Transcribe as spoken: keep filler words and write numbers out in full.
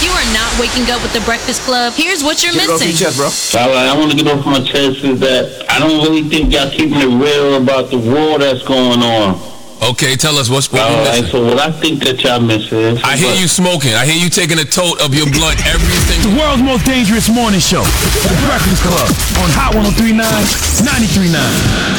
If you are not waking up with the Breakfast Club, here's what you're Get it off missing. your chest, bro. All right, I want to get off my chest is that I don't really think y'all keeping it real about the war that's going on. Okay, tell us what's what All we right, missing. so what I think that y'all missing is... I hear you smoking. I hear you taking a tote of your blunt every single... The world's most dangerous morning show. The Breakfast Club on Hot one oh three point nine, ninety-three point nine.